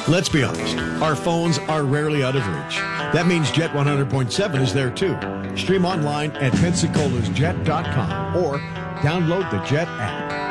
Let's be honest, our phones are rarely out of reach. That means Jet 100.7 is there too. Stream online at PensacolaSjet.com or download the Jet app.